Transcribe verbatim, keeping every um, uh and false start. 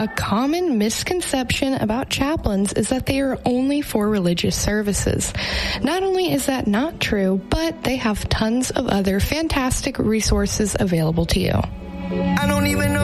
A common misconception about chaplains is that they are only for religious services. Not only is that not true, but they have tons of other fantastic resources available to you. I don't even know